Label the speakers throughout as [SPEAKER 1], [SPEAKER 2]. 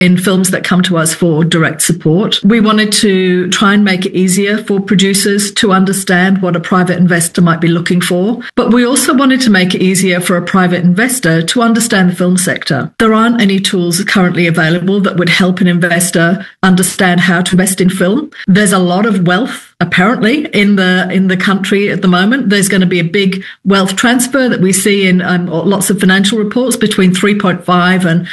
[SPEAKER 1] in films that come to us for direct support. We wanted to try and make it easier for producers to understand what a private investor might be looking for. But we also wanted to make it easier for a private investor to understand the film sector. There aren't any tools currently available that would help an investor understand how to invest in film. There's a lot of wealth apparently in the country at the moment. There's going to be a big wealth transfer that we see in lots of financial reports between 3.5 and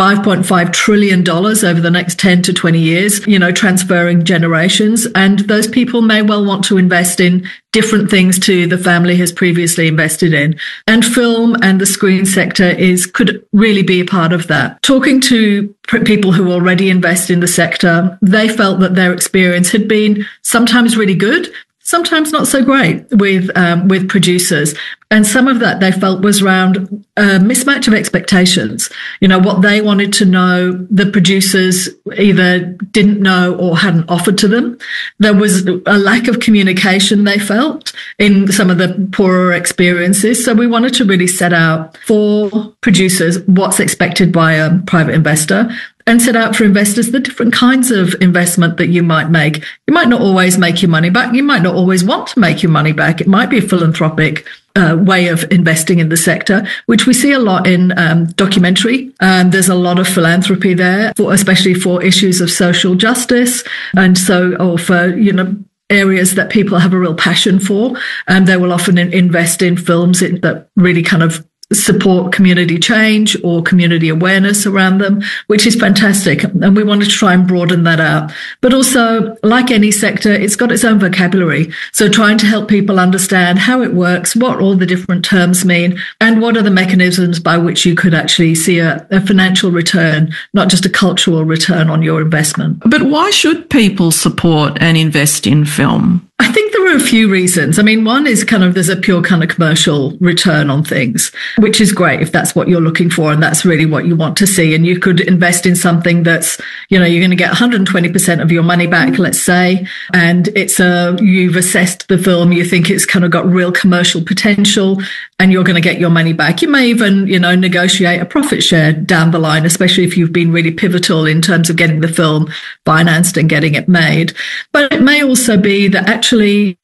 [SPEAKER 1] $5.5 trillion over the next 10 to 20 years, transferring generations. And those people may well want to invest in different things to the family has previously invested in. And film and the screen sector could really be a part of that. Talking to people who already invest in the sector, they felt that their experience had been sometimes really good, sometimes not so great with producers. And some of that they felt was around a mismatch of expectations. What they wanted to know, the producers either didn't know or hadn't offered to them. There was a lack of communication, they felt, in some of the poorer experiences. So we wanted to really set out for producers what's expected by a private investor, and set out for investors the different kinds of investment that you might make. You might not always make your money back. You might not always want to make your money back. It might be a philanthropic way of investing in the sector, which we see a lot in documentary. There's a lot of philanthropy there, especially for issues of social justice, and or for areas that people have a real passion for. And they will often invest in films that really kind of support community change or community awareness around them, which is fantastic. And we wanted to try and broaden that out. But also, like any sector, it's got its own vocabulary. So trying to help people understand how it works, what all the different terms mean, and what are the mechanisms by which you could actually see a financial return, not just a cultural return on your investment.
[SPEAKER 2] But why should people support and invest in film?
[SPEAKER 1] I think there are a few reasons. I mean, one is there's a pure kind of commercial return on things, which is great if that's what you're looking for and that's really what you want to see. And you could invest in something that's, you're going to get 120% of your money back, let's say, and you've assessed the film, you think it's kind of got real commercial potential and you're going to get your money back. You may even, negotiate a profit share down the line, especially if you've been really pivotal in terms of getting the film financed and getting it made. But it may also be that actually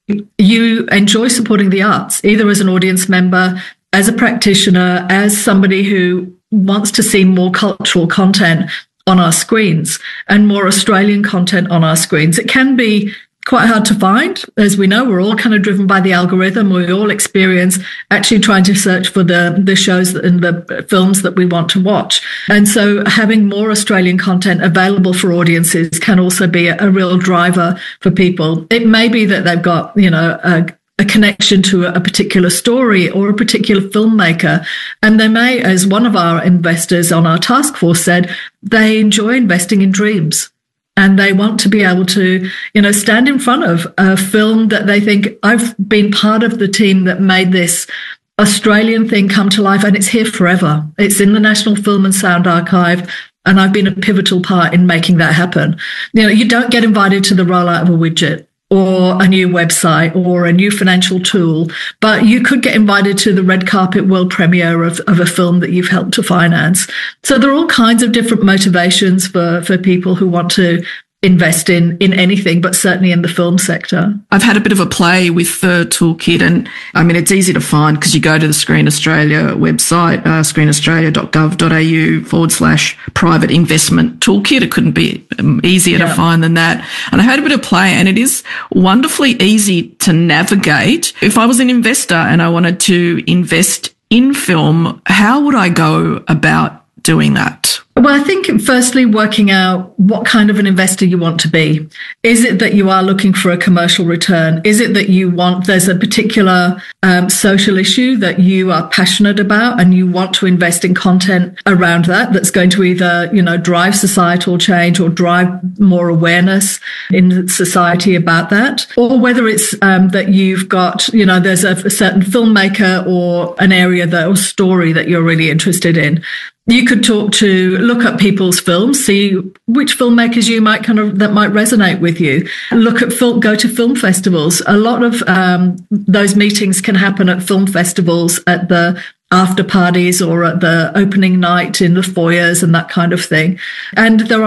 [SPEAKER 1] you enjoy supporting the arts, either as an audience member, as a practitioner, as somebody who wants to see more cultural content on our screens and more Australian content on our screens. It can be quite hard to find. As we know, we're all kind of driven by the algorithm. We all experience actually trying to search for the shows and the films that we want to watch. And so having more Australian content available for audiences can also be a real driver for people. It may be that they've got, a connection to a particular story or a particular filmmaker. And they may, as one of our investors on our task force said, they enjoy investing in dreams. And they want to be able to, stand in front of a film that they think, I've been part of the team that made this Australian thing come to life and it's here forever. It's in the National Film and Sound Archive. And I've been a pivotal part in making that happen. You don't get invited to the rollout of a widget or a new website or a new financial tool, but you could get invited to the red carpet world premiere of a film that you've helped to finance. So there are all kinds of different motivations for people who want to invest in anything, but certainly in the film sector.
[SPEAKER 2] I've had a bit of a play with the toolkit, and I mean, it's easy to find because you go to the Screen Australia website, screenaustralia.gov.au/private investment toolkit. It couldn't be easier to find than that. And I had a bit of play, and it is wonderfully easy to navigate. If I was an investor and I wanted to invest in film, how would I go about doing that?
[SPEAKER 1] Well, I think firstly, working out what kind of an investor you want to be. Is it that you are looking for a commercial return? Is it that there's a particular social issue that you are passionate about and you want to invest in content around that's going to either, drive societal change or drive more awareness in society about that? Or whether it's that you've got, there's a certain filmmaker or an area or story that you're really interested in. You could look up people's films, see which filmmakers you might that might resonate with you. Go to film festivals. A lot of those meetings can happen at film festivals, at the after parties or at the opening night in the foyers and that kind of thing. And there